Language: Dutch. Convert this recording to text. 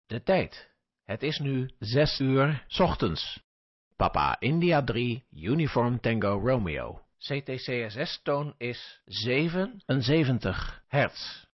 De tijd. Het is nu 6 uur 's ochtends. Papa India 3, Uniform Tango Romeo. CTCSS-toon is 77 hertz.